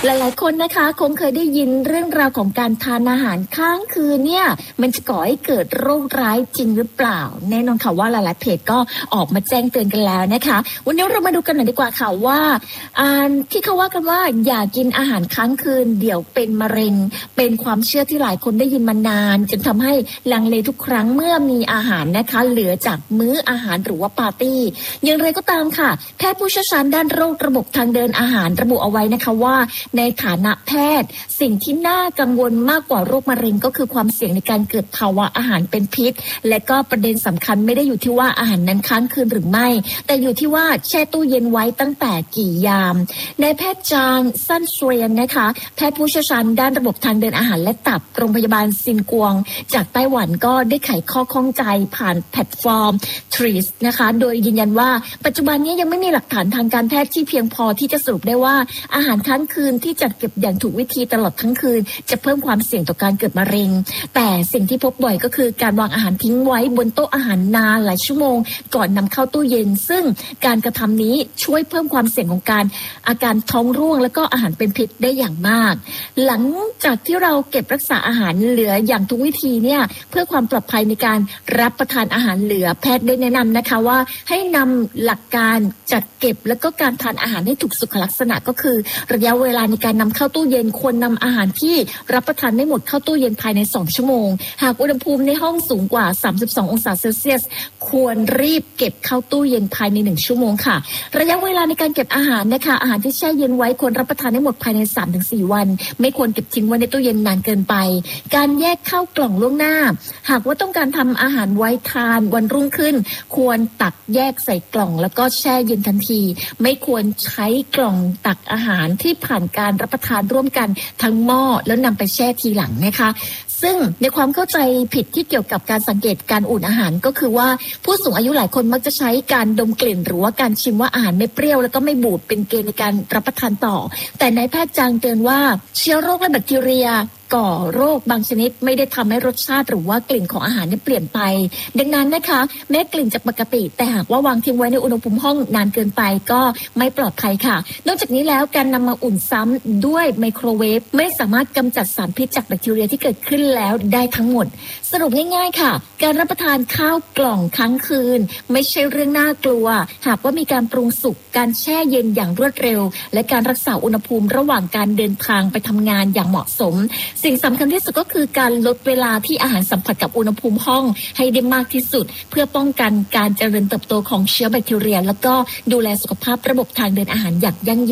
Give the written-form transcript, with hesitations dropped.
หลายๆคนนะคะคงเคยได้ยินเรื่องราวของการทานอาหารค้างคืนเนี่ยมันจะก่อให้เกิดโรคร้ายจริงหรือเปล่าแน่นอนค่ะว่าหลายๆเพจก็ออกมาแจ้งเตือนกันแล้วนะคะวันนี้เรามาดูกันหน่อยดีกว่าค่ะว่าที่เขาว่ากันว่าอย่ากินอาหารค้างคืนเดี๋ยวเป็นมะเร็งเป็นความเชื่อที่หลายคนได้ยินมานานจนทำให้ลังเลทุกครั้งเมื่อมีอาหารนะคะเหลือจากมื้ออาหารหรือว่าปาร์ตี้อย่างไรก็ตามค่ะแพทย์ผู้เชี่ยวชาญด้านโรคระบบทางเดินอาหารระบุเอาไว้นะคะว่าในฐานะแพทย์สิ่งที่น่ากังวลมากกว่าโรคมะเร็งก็คือความเสี่ยงในการเกิดภาวะอาหารเป็นพิษและก็ประเด็นสำคัญไม่ได้อยู่ที่ว่าอาหารนั้นค้างคืนหรือไม่แต่อยู่ที่ว่าแช่ตู้เย็นไว้ตั้งแต่กี่ยามนายแพทย์จางซันเซียนนะคะแพทย์ผู้เชี่ยวชาญด้านระบบทางเดินอาหารและตับโรงพยาบาลซินกวงจากไต้หวันก็ได้ไขข้อข้องใจผ่านแพลตฟอร์ม Trees นะคะโดยยืนยันว่าปัจจุบันนี้ยังไม่มีหลักฐานทางการแพทย์ที่เพียงพอที่จะสรุปได้ว่าอาหารค้างคืนที่จัดเก็บอย่างถูกวิธีตลอดทั้งคืนจะเพิ่มความเสี่ยงต่อการเกิดมะเร็งแต่สิ่งที่พบบ่อยก็คือการวางอาหารทิ้งไว้บนโต๊ะอาหารนานหลายชั่วโมงก่อนนำเข้าตู้เย็นซึ่งการกระทำนี้ช่วยเพิ่มความเสี่ยงของอาการท้องร่วงและก็อาหารเป็นพิษได้อย่างมากหลังจากที่เราเก็บรักษาอาหารเหลืออย่างทุกวิธีเนี่ยเพื่อความปลอดภัยในการรับประทานอาหารเหลือแพทย์ได้แนะนำนะคะว่าให้นำหลักการจัดเก็บและก็การทานอาหารให้ถูกสุขลักษณะก็คือระยะเวลาในการนำเข้าตู้เย็นควรนำอาหารที่รับประทานไม่หมดเข้าตู้เย็นภายใน2ชั่วโมงหากอุณหภูมิในห้องสูงกว่า32องศาเซลเซียสควรรีบเก็บเข้าตู้เย็นภายใน1ชั่วโมงค่ะระยะเวลาในการเก็บอาหารนะคะอาหารที่แช่เย็นไว้ควรรับประทานให้หมดภายใน 3-4 วันไม่ควรเก็บทิ้งไว้ในตู้เย็นนานเกินไปการแยกเข้ากล่องล่วงหน้าหากว่าต้องการทำอาหารไว้ทานวันรุ่งขึ้นควรตักแยกใส่กล่องแล้วก็แช่เย็นทันทีไม่ควรใช้กล่องตักอาหารที่ผ่านการรับประทานร่วมกันทั้งหม้อแล้วนำไปแช่ทีหลังนะคะซึ่งในความเข้าใจผิดที่เกี่ยวกับการสังเกตการอุ่นอาหารก็คือว่าผู้สูงอายุหลายคนมักจะใช้การดมกลิ่นหรือว่าการชิมว่าอาหารไม่เปรี้ยวแล้วก็ไม่บูดเป็นเกณฑ์ในการรับประทานต่อแต่นายแพทย์จางเตือนว่าเชื้อโรคและแบคทีเรียก่อโรคบางชนิดไม่ได้ทำให้รสชาติหรือว่ากลิ่นของอาหารเปลี่ยนไปดังนั้นนะคะแม้กลิ่นจะปกติแต่หากว่าวางทิ้งไว้ในอุณหภูมิห้องนานเกินไปก็ไม่ปลอดภัยค่ะนอกจากนี้แล้วการนำมาอุ่นซ้ำด้วยไมโครเวฟไม่สามารถกำจัดสารพิษจากแบคทีเรียที่เกิดขึ้นแล้วได้ทั้งหมดสรุปง่ายๆค่ะการรับประทานข้าวกล่องค้างคืนไม่ใช่เรื่องน่ากลัวหากว่ามีการปรุงสุกการแช่เย็นอย่างรวดเร็วและการรักษาอุณหภูมิระหว่างการเดินทางไปทำงานอย่างเหมาะสมสิ่งสำคัญที่สุดก็คือการลดเวลาที่อาหารสัมผัสกับอุณหภูมิห้องให้ได้มากที่สุดเพื่อป้องกันการเจริญเติบโตของเชื้อแบคทีเรียแล้วก็ดูแลสุขภาพระบบทางเดินอาหารอย่างยั่งยืน